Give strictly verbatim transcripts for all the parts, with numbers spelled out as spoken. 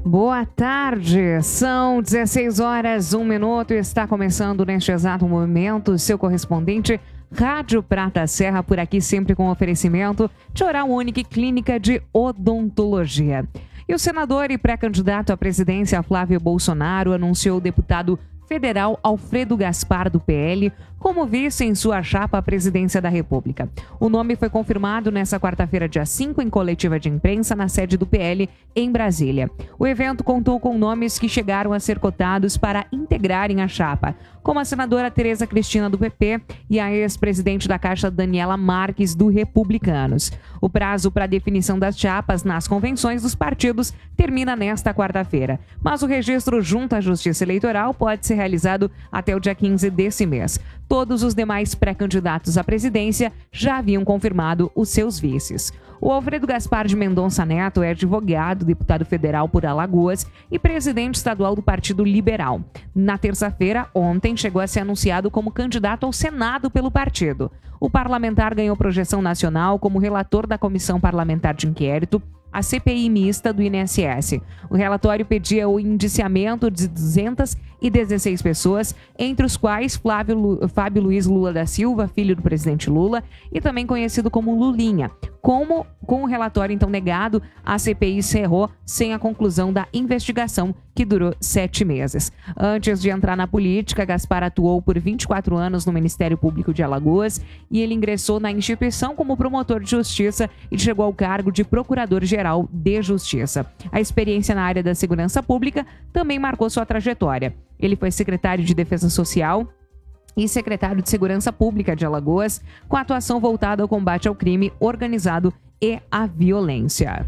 Boa tarde, são dezesseis horas, um minuto, está começando neste exato momento seu correspondente Rádio Prata Serra, por aqui sempre com oferecimento de Oral Unique Clínica de Odontologia. E o senador e pré-candidato à presidência Flávio Bolsonaro anunciou o deputado federal Alfredo Gaspar do P L como vice em sua chapa à presidência da República. O nome foi confirmado nesta quarta-feira, dia cinco, em coletiva de imprensa na sede do P L em Brasília. O evento contou com nomes que chegaram a ser cotados para integrarem a chapa, como a senadora Tereza Cristina do P P e a ex-presidente da Caixa Daniela Marques do Republicanos. O prazo para definição das chapas nas convenções dos partidos termina nesta quarta-feira, mas o registro junto à Justiça Eleitoral pode ser realizado até o dia quinze desse mês. Todos os demais pré-candidatos à presidência já haviam confirmado os seus vices. O Alfredo Gaspar de Mendonça Neto é advogado, deputado federal por Alagoas e presidente estadual do Partido Liberal. Na terça-feira, ontem, chegou a ser anunciado como candidato ao Senado pelo partido. O parlamentar ganhou projeção nacional como relator da Comissão Parlamentar de Inquérito, a C P I mista do I N S S. O relatório pedia o indiciamento de duzentas e dezesseis pessoas, entre os quais Flávio Lu... Fábio Luiz Lula da Silva, filho do presidente Lula, e também conhecido como Lulinha. Como, com o relatório então negado, a C P I encerrou sem a conclusão da investigação, que durou sete meses. Antes de entrar na política, Gaspar atuou por vinte e quatro anos no Ministério Público de Alagoas e ele ingressou na instituição como promotor de justiça e chegou ao cargo de procurador-geral de justiça. A experiência na área da segurança pública também marcou sua trajetória. Ele foi secretário de Defesa Social e secretário de Segurança Pública de Alagoas, com atuação voltada ao combate ao crime organizado e à violência.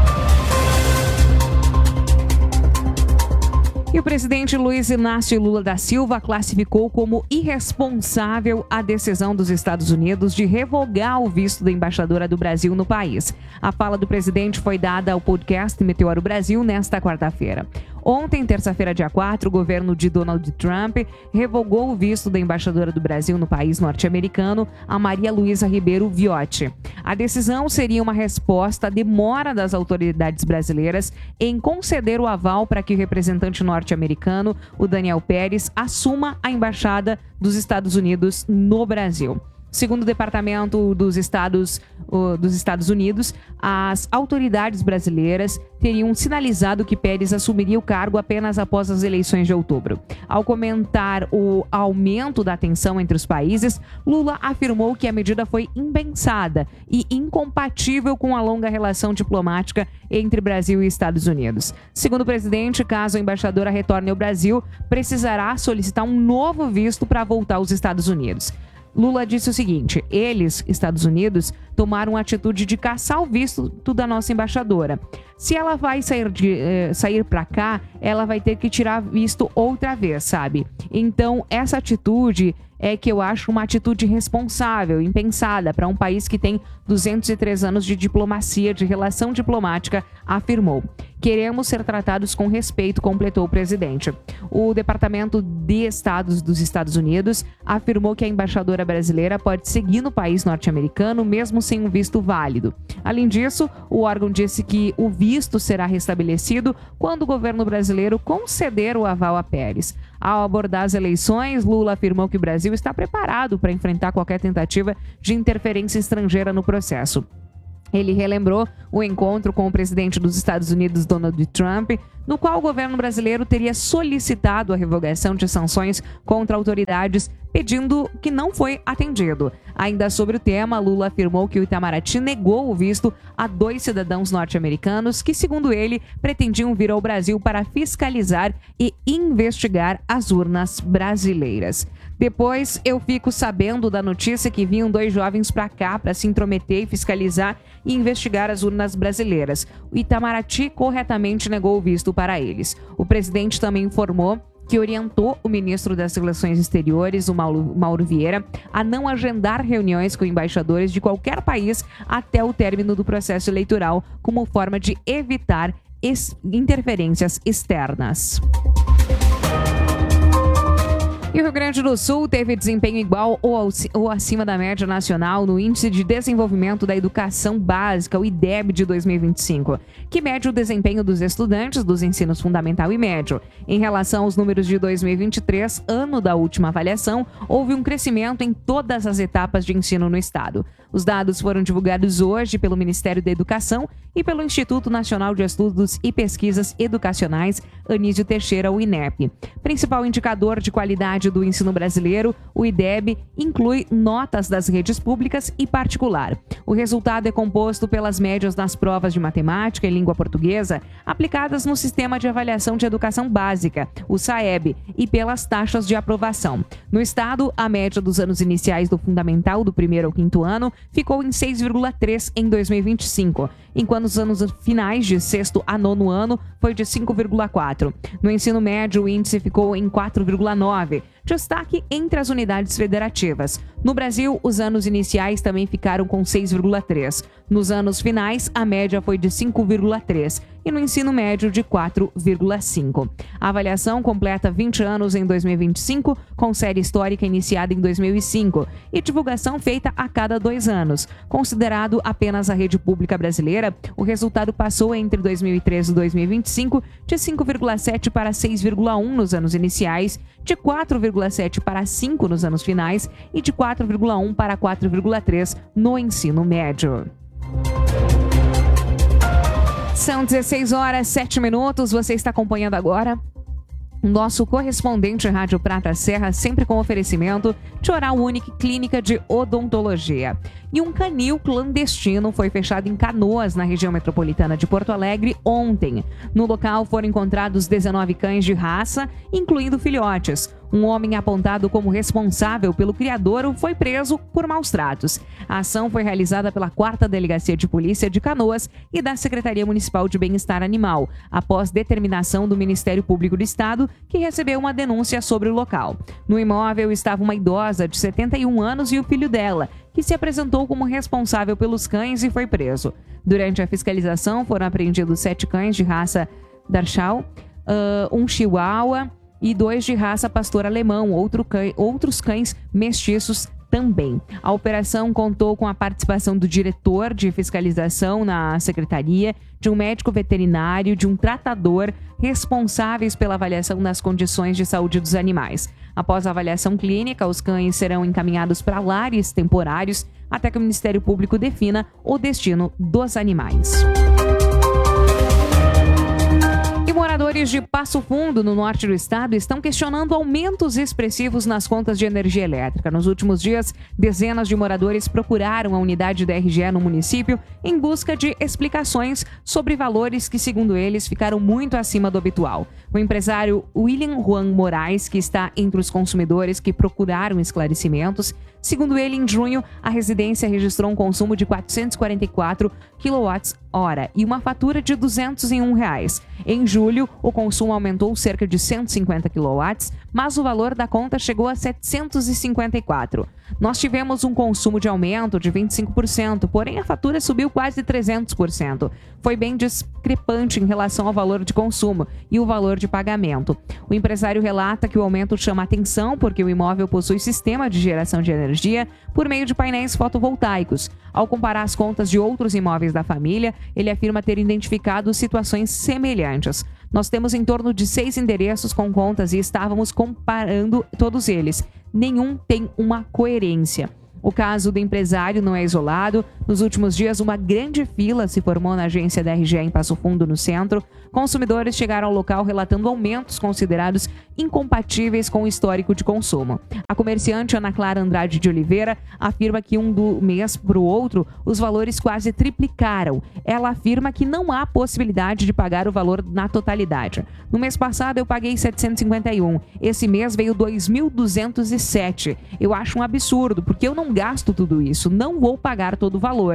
E o presidente Luiz Inácio Lula da Silva classificou como irresponsável a decisão dos Estados Unidos de revogar o visto da embaixadora do Brasil no país. A fala do presidente foi dada ao podcast Meteoro Brasil nesta quarta-feira. Ontem, terça-feira, dia quatro, o governo de Donald Trump revogou o visto da embaixadora do Brasil no país norte-americano, a Maria Luísa Ribeiro Viotti. A decisão seria uma resposta à demora das autoridades brasileiras em conceder o aval para que o representante norte-americano, o Daniel Pérez, assuma a embaixada dos Estados Unidos no Brasil. Segundo o Departamento dos Estados, uh, dos Estados Unidos, as autoridades brasileiras teriam sinalizado que Pérez assumiria o cargo apenas após as eleições de outubro. Ao comentar o aumento da tensão entre os países, Lula afirmou que a medida foi impensada e incompatível com a longa relação diplomática entre Brasil e Estados Unidos. Segundo o presidente, caso a embaixadora retorne ao Brasil, precisará solicitar um novo visto para voltar aos Estados Unidos. Lula disse o seguinte: eles, Estados Unidos, tomaram a atitude de caçar o visto da nossa embaixadora. Se ela vai sair, de, eh, sair para cá, ela vai ter que tirar visto outra vez, sabe? Então, essa atitude é que eu acho uma atitude responsável, impensada para um país que tem duzentos e três anos de diplomacia, de relação diplomática, afirmou. Queremos ser tratados com respeito, completou o presidente. O Departamento de Estados dos Estados Unidos afirmou que a embaixadora brasileira pode seguir no país norte-americano mesmo sem um visto válido. Além disso, o órgão disse que o visto será restabelecido quando o governo brasileiro conceder o aval a Pérez. Ao abordar as eleições, Lula afirmou que o Brasil está preparado para enfrentar qualquer tentativa de interferência estrangeira no processo. Ele relembrou o encontro com o presidente dos Estados Unidos, Donald Trump, no qual o governo brasileiro teria solicitado a revogação de sanções contra autoridades, pedindo que não foi atendido. Ainda sobre o tema, Lula afirmou que o Itamaraty negou o visto a dois cidadãos norte-americanos que, segundo ele, pretendiam vir ao Brasil para fiscalizar e investigar as urnas brasileiras. Depois, eu fico sabendo da notícia que vinham dois jovens para cá para se intrometer e fiscalizar e investigar as urnas brasileiras. O Itamaraty corretamente negou o visto para eles. O presidente também informou que orientou o ministro das Relações Exteriores, o Mauro, Mauro Vieira, a não agendar reuniões com embaixadores de qualquer país até o término do processo eleitoral, como forma de evitar es- interferências externas. E o Rio Grande do Sul teve desempenho igual ou acima da média nacional no Índice de Desenvolvimento da Educação Básica, o I D E B de dois mil e vinte e cinco, que mede o desempenho dos estudantes dos ensinos fundamental e médio. Em relação aos números de dois mil e vinte e três, ano da última avaliação, houve um crescimento em todas as etapas de ensino no estado. Os dados foram divulgados hoje pelo Ministério da Educação e pelo Instituto Nacional de Estudos e Pesquisas Educacionais, Anísio Teixeira, o INEP. Principal indicador de qualidade do ensino brasileiro, o I D E B inclui notas das redes públicas e particular. O resultado é composto pelas médias das provas de matemática e língua portuguesa aplicadas no Sistema de Avaliação de Educação Básica, o SAEB, e pelas taxas de aprovação. No estado, a média dos anos iniciais do fundamental do primeiro ao quinto ano ficou em seis vírgula três em dois mil e vinte e cinco, enquanto os anos finais de sexto a nono ano foi de cinco vírgula quatro. No ensino médio, o índice ficou em quatro vírgula nove. Destaque entre as unidades federativas. No Brasil, os anos iniciais também ficaram com seis vírgula três. Nos anos finais, a média foi de cinco vírgula três e no ensino médio de quatro vírgula cinco. A avaliação completa vinte anos em dois mil e vinte e cinco, com série histórica iniciada em dois mil e cinco e divulgação feita a cada dois anos. Considerado apenas a rede pública brasileira, o resultado passou entre dois mil e treze e dois mil e vinte e cinco de cinco vírgula sete para seis vírgula um nos anos iniciais, de quatro vírgula sete para cinco nos anos finais e de quatro vírgula um para quatro vírgula três no ensino médio. São dezesseis horas e sete minutos, você está acompanhando agora o nosso correspondente Rádio Prata Serra, sempre com oferecimento de Oral Unique Clínica de Odontologia. E um canil clandestino foi fechado em Canoas, na região metropolitana de Porto Alegre, ontem. No local foram encontrados dezenove cães de raça, incluindo filhotes. Um homem apontado como responsável pelo criadouro foi preso por maus tratos. A ação foi realizada pela quarta Delegacia de Polícia de Canoas e da Secretaria Municipal de Bem-Estar Animal, após determinação do Ministério Público do Estado, que recebeu uma denúncia sobre o local. No imóvel estava uma idosa de setenta e um anos e o filho dela, que se apresentou como responsável pelos cães e foi preso. Durante a fiscalização, foram apreendidos sete cães de raça Dachshund, uh, um chihuahua e dois de raça pastor alemão, outro cã- outros cães mestiços também. A operação contou com a participação do diretor de fiscalização na secretaria, de um médico veterinário, de um tratador, responsáveis pela avaliação das condições de saúde dos animais. Após a avaliação clínica, os cães serão encaminhados para lares temporários até que o Ministério Público defina o destino dos animais. E moradores de Passo Fundo, no norte do estado, estão questionando aumentos expressivos nas contas de energia elétrica. Nos últimos dias, dezenas de moradores procuraram a unidade da R G E no município em busca de explicações sobre valores que, segundo eles, ficaram muito acima do habitual. O empresário William Juan Moraes, que está entre os consumidores que procuraram esclarecimentos, segundo ele, em junho, a residência registrou um consumo de quatrocentos e quarenta e quatro quilowatt-hora e uma fatura de duzentos e um reais. Em julho, o consumo aumentou cerca de cento e cinquenta quilowatts, mas o valor da conta chegou a setecentos e cinquenta e quatro. Nós tivemos um consumo de aumento de vinte e cinco por cento, porém a fatura subiu quase trezentos por cento. Foi bem discrepante em relação ao valor de consumo e o valor de pagamento. O empresário relata que o aumento chama atenção porque o imóvel possui sistema de geração de energia por meio de painéis fotovoltaicos. Ao comparar as contas de outros imóveis da família, ele afirma ter identificado situações semelhantes. Nós temos em torno de seis endereços com contas e estávamos comparando todos eles. Nenhum tem uma coerência. O caso do empresário não é isolado. Nos últimos dias, uma grande fila se formou na agência da R G E em Passo Fundo, no centro. Consumidores chegaram ao local relatando aumentos considerados incompatíveis com o histórico de consumo. A comerciante Ana Clara Andrade de Oliveira afirma que um do mês para o outro, os valores quase triplicaram. Ela afirma que não há possibilidade de pagar o valor na totalidade. No mês passado, eu paguei setecentos e cinquenta e um. Esse mês veio dois mil duzentos e sete. Eu acho um absurdo, porque eu não gasto tudo isso, não vou pagar todo o valor.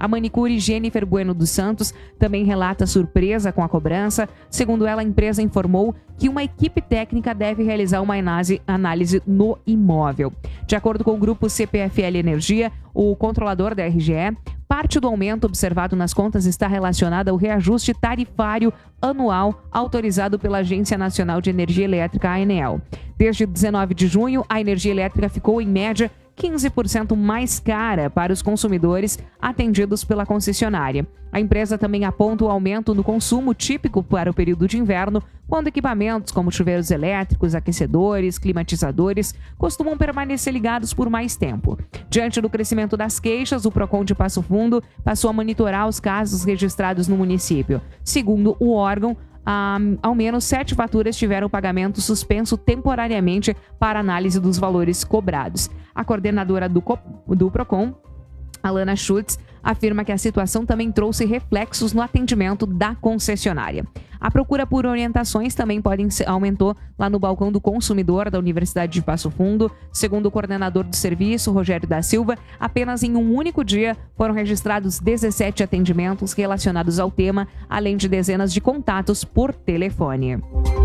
A manicure Jennifer Bueno dos Santos também relata surpresa com a cobrança. Segundo ela, a empresa informou que uma equipe técnica deve realizar uma análise no imóvel. De acordo com o grupo C P F L Energia, o controlador da R G E, parte do aumento observado nas contas está relacionada ao reajuste tarifário anual autorizado pela Agência Nacional de Energia Elétrica, a ANEEL. Desde dezenove de junho, a energia elétrica ficou, em média, quinze por cento mais cara para os consumidores atendidos pela concessionária. A empresa também aponta o aumento no consumo típico para o período de inverno, quando equipamentos como chuveiros elétricos, aquecedores, climatizadores costumam permanecer ligados por mais tempo. Diante do crescimento das queixas, o Procon de Passo Fundo passou a monitorar os casos registrados no município. Segundo o órgão, Ah, ao menos sete faturas tiveram pagamento suspenso temporariamente para análise dos valores cobrados. A coordenadora do, do Procon, Alana Schutz, afirma que a situação também trouxe reflexos no atendimento da concessionária. A procura por orientações também pode aumentou lá no balcão do consumidor da Universidade de Passo Fundo. Segundo o coordenador do serviço, Rogério da Silva, apenas em um único dia foram registrados dezessete atendimentos relacionados ao tema, além de dezenas de contatos por telefone.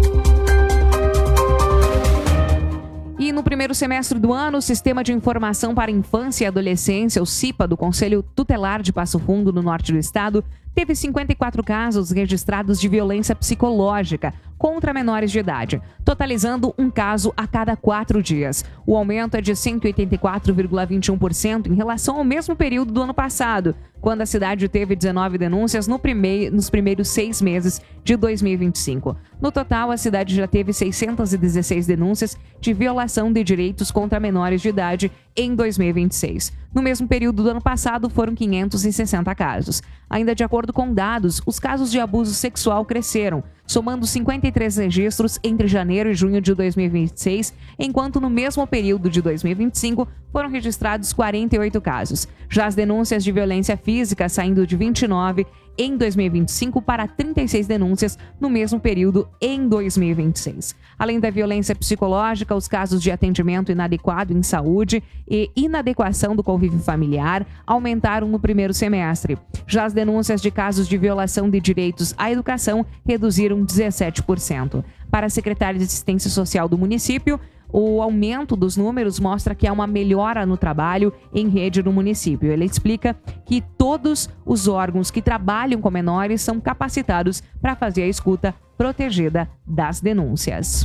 E no primeiro semestre do ano, o Sistema de Informação para a Infância e Adolescência, o SIPA, do Conselho Tutelar de Passo Fundo, no norte do estado, teve cinquenta e quatro casos registrados de violência psicológica contra menores de idade, totalizando um caso a cada quatro dias. O aumento é de cento e oitenta e quatro vírgula vinte e um por cento em relação ao mesmo período do ano passado, quando a cidade teve dezenove denúncias no primeiro, nos primeiros seis meses de dois mil e vinte e cinco. No total, a cidade já teve seiscentas e dezesseis denúncias de violação de direitos contra menores de idade em dois mil e vinte e seis. No mesmo período do ano passado, foram quinhentos e sessenta casos. Ainda de acordo com dados, os casos de abuso sexual cresceram, somando cinquenta e três registros entre janeiro e junho de dois mil e vinte e seis, enquanto no mesmo período de dois mil e vinte e cinco foram registrados quarenta e oito casos. Já as denúncias de violência física saindo de vinte e nove em dois mil e vinte e cinco para trinta e seis denúncias no mesmo período em dois mil e vinte e seis. Além da violência psicológica, os casos de atendimento inadequado em saúde e inadequação do convívio familiar aumentaram no primeiro semestre. Já as denúncias de casos de violação de direitos à educação reduziram dezessete por cento. Para a secretária de Assistência Social do município, o aumento dos números mostra que há uma melhora no trabalho em rede no município. Ele explica que todos os órgãos que trabalham com menores são capacitados para fazer a escuta protegida das denúncias.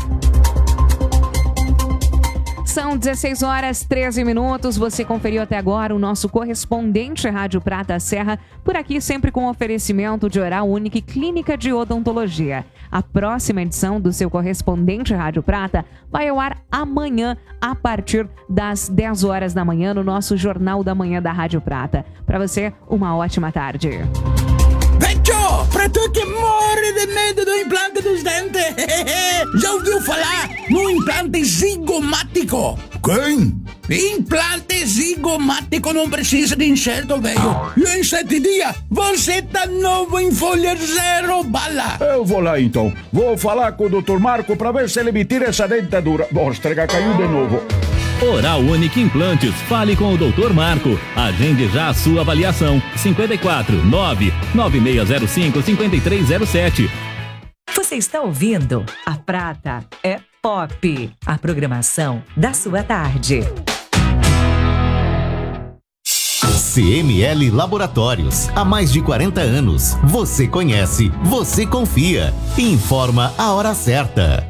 São dezesseis horas e treze minutos. Você conferiu até agora o nosso correspondente Rádio Prata Serra, por aqui sempre com oferecimento de Oral Unique e Clínica de Odontologia. A próxima edição do seu correspondente Rádio Prata vai ao ar amanhã, a partir das dez horas da manhã, no nosso Jornal da Manhã da Rádio Prata. Para você, uma ótima tarde. Vecchio, pra tu que morre de medo do implante dos dentes, já ouviu falar no implante zigomático? Quem? Implante zigomático não precisa de enxerto, velho. E em sete dias, você tá novo em folha zero bala. Eu vou lá então. Vou falar com o doutor Marco pra ver se ele me tira essa dentadura. Mostra, caiu de novo. Oral Unique Implantes. Fale com o doutor Marco. Agende já a sua avaliação. cinco quatro nove nove seis zero cinco cinco três zero sete. Você está ouvindo A Prata é Pop, a programação da sua tarde. C M L Laboratórios. Há mais de quarenta anos. Você conhece, você confia. Informa a hora certa.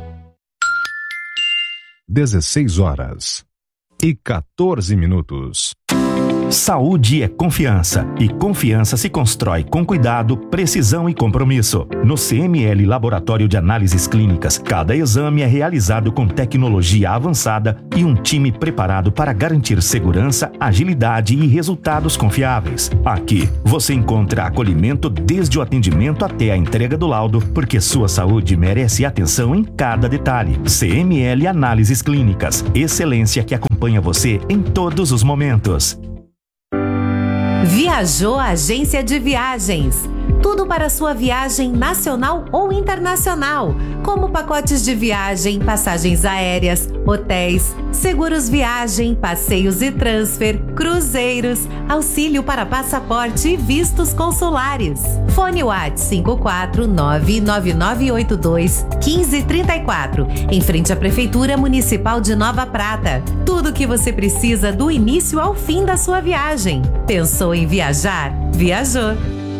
dezesseis horas e quatorze minutos. Saúde é confiança, e confiança se constrói com cuidado, precisão e compromisso. No C M L Laboratório de Análises Clínicas, cada exame é realizado com tecnologia avançada e um time preparado para garantir segurança, agilidade e resultados confiáveis. Aqui, você encontra acolhimento desde o atendimento até a entrega do laudo, porque sua saúde merece atenção em cada detalhe. C M L Análises Clínicas, excelência que acompanha você em todos os momentos. Viajou a Agência de Viagens. Tudo para sua viagem nacional ou internacional, como pacotes de viagem, passagens aéreas, hotéis, seguros viagem, passeios e transfer, cruzeiros, auxílio para passaporte e vistos consulares. Fone WhatsApp cinco quatro nove nove nove oito dois um cinco três quatro, em frente à Prefeitura Municipal de Nova Prata. Tudo o que você precisa do início ao fim da sua viagem. Pensou em viajar? Viajou!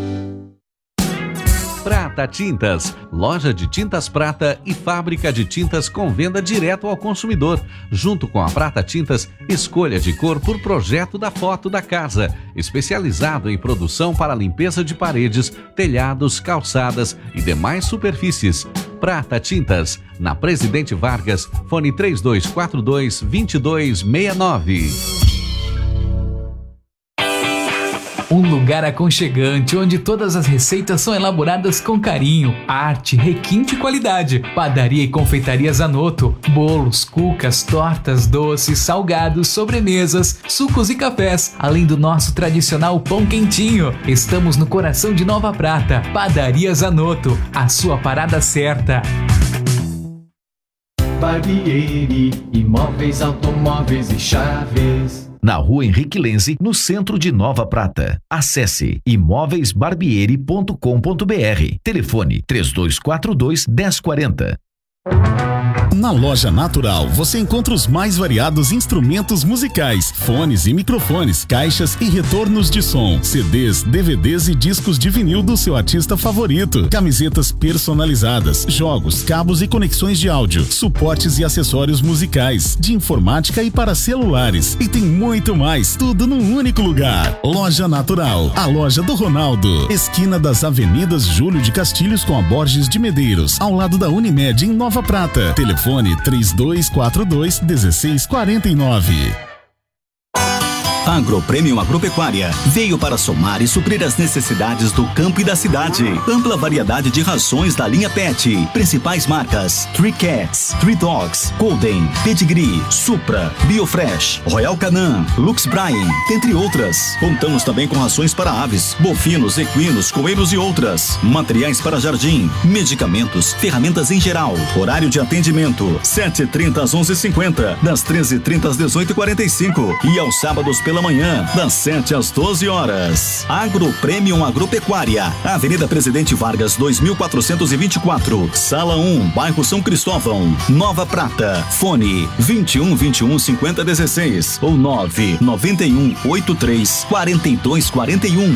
Prata Tintas, loja de tintas prata e fábrica de tintas com venda direto ao consumidor. Junto com a Prata Tintas, escolha de cor por projeto da foto da casa. Especializado em produção para limpeza de paredes, telhados, calçadas e demais superfícies. Prata Tintas, na Presidente Vargas, fone três dois quatro dois, dois dois seis nove. Um lugar aconchegante onde todas as receitas são elaboradas com carinho, arte, requinte e qualidade. Padaria e confeitaria Zanotto. Bolos, cucas, tortas, doces, salgados, sobremesas, sucos e cafés. Além do nosso tradicional pão quentinho. Estamos no coração de Nova Prata. Padaria Zanotto. A sua parada certa. Barbieri, imóveis, automóveis e chaves. Na Rua Henrique Lenze, no centro de Nova Prata. Acesse imóveis barbieri ponto com ponto br. Telefone três dois quatro dois, um zero quatro zero. Na Loja Natural, você encontra os mais variados instrumentos musicais, fones e microfones, caixas e retornos de som, C Ds, D V Ds e discos de vinil do seu artista favorito, camisetas personalizadas, jogos, cabos e conexões de áudio, suportes e acessórios musicais, de informática e para celulares. E tem muito mais, tudo num único lugar. Loja Natural, a loja do Ronaldo, esquina das Avenidas Júlio de Castilhos com a Borges de Medeiros, ao lado da Unimed em Nova Prata. Telefone três dois quatro dois, um seis quatro nove. Agropremium Agropecuária veio para somar e suprir as necessidades do campo e da cidade. Ampla variedade de rações da linha Pet. Principais marcas: Three Cats, Three Dogs, Golden, Pedigree, Supra, Biofresh, Royal Canin, Lux Bryan, entre outras. Contamos também com rações para aves, bovinos, equinos, coelhos e outras. Materiais para jardim, medicamentos, ferramentas em geral. Horário de atendimento: sete e trinta às onze e cinquenta, das treze e trinta às dezoito e quarenta e cinco e aos sábados pela manhã, das sete às doze horas. Agropremium Agropecuária, Avenida Presidente Vargas, dois mil quatrocentos e vinte e quatro, Sala um, Bairro São Cristóvão, Nova Prata. Fone vinte e um, vinte e um, cinquenta, dezesseis ou nove nove um, oito três, quatro dois quatro um.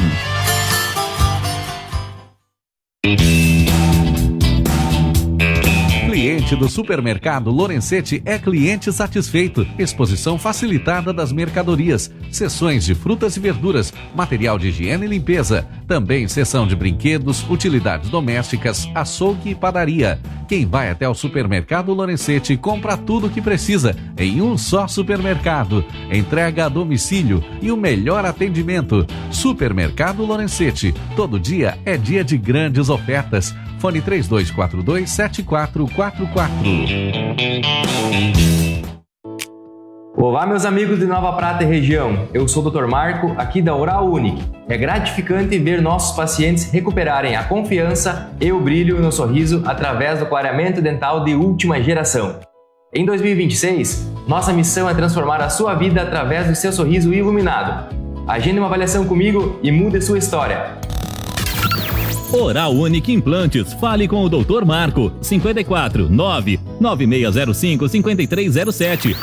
Cliente do supermercado Lorenzetti é cliente satisfeito. Exposição facilitada das mercadorias, seções de frutas e verduras, material de higiene e limpeza, também seção de brinquedos, utilidades domésticas, açougue e padaria. Quem vai até o supermercado Lorenzetti compra tudo o que precisa em um só supermercado. Entrega a domicílio e o melhor atendimento. Supermercado Lorenzetti. Todo dia é dia de grandes ofertas. Fone três dois quatro dois, sete quatro quatro quatro. Olá, meus amigos de Nova Prata e região. Eu sou o doutor Marco, aqui da Oral Unique. É gratificante ver nossos pacientes recuperarem a confiança e o brilho no sorriso através do clareamento dental de última geração. Em dois mil e vinte e seis, nossa missão é transformar a sua vida através do seu sorriso iluminado. Agende uma avaliação comigo e mude sua história. Oral Unique Implantes. Fale com o doutor Marco. cinco quatro nove, nove seis zero cinco, cinco três zero sete.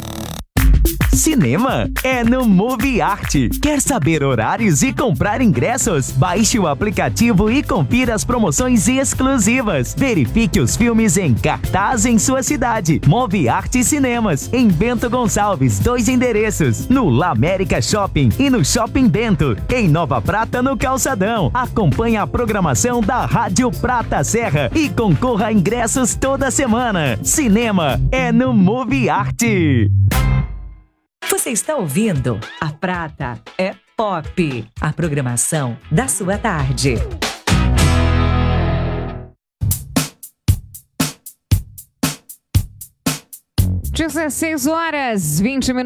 Cinema é no Moviart. Quer saber horários e comprar ingressos? Baixe o aplicativo e confira as promoções exclusivas. Verifique os filmes em cartaz em sua cidade. Moviart Cinemas, em Bento Gonçalves, dois endereços, no La América Shopping e no Shopping Bento. Em Nova Prata, no Calçadão. Acompanhe a programação da Rádio Prata Serra e concorra a ingressos toda semana. Cinema é no Moviart. Você está ouvindo A Prata é Pop, a programação da sua tarde. dezesseis horas, vinte minutos.